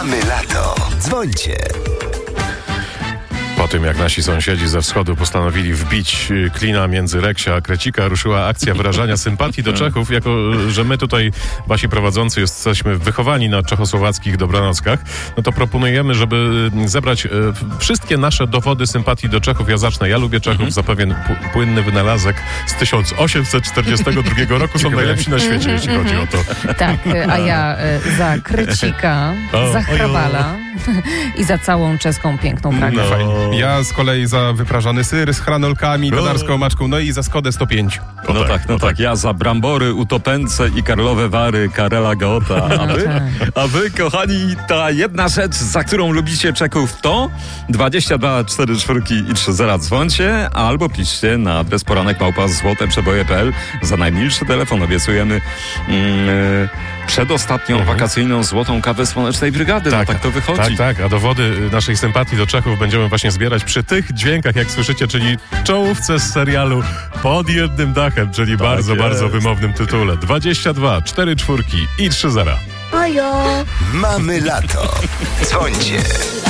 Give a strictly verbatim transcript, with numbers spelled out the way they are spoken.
Mamy lato. Dzwońcie. Po tym, jak nasi sąsiedzi ze wschodu postanowili wbić klina między Reksia a Krecika, ruszyła akcja wyrażania sympatii do Czechów, jako że my tutaj, wasi prowadzący, jesteśmy wychowani na czechosłowackich dobranockach, no to proponujemy, żeby zebrać e, wszystkie nasze dowody sympatii do Czechów. Ja zacznę. Ja lubię Czechów za pewien p- płynny wynalazek z tysiąc osiemset czterdziestego drugiego roku. Są najlepsi na świecie, jeśli chodzi o to. Tak, a ja e, za Krecika, O, za Hrabala i za całą czeską piękną Pragę. No. Ja z kolei za wyprażany syr z hranolkami, tatarską maczką, no i za Skodę sto pięć. O No tak, tak, no tak. Ja za brambory, utopęce i karlowe wary Karela Goota. A wy, a wy, kochani, ta jedna rzecz, za którą lubicie Czechów, to dwadzieścia dwa cztery czwórki i trzy zera dzwońcie, albo piszcie na adres poranek małpa złote przeboje kropka p l. Za najmilszy telefon obiecujemy mm, przedostatnią Mhm. wakacyjną złotą kawę Słonecznej Brygady. Tak, no tak to wychodzi. Tak, tak, a dowody naszej sympatii do Czechów będziemy właśnie zbierać przy tych dźwiękach, jak słyszycie, czyli czołówce z serialu Pod jednym dachem, czyli bardzo, jest. bardzo wymownym tytule. dwadzieścia dwa cztery czwórki i trzy zera. Mamy lato. Dzwońcie.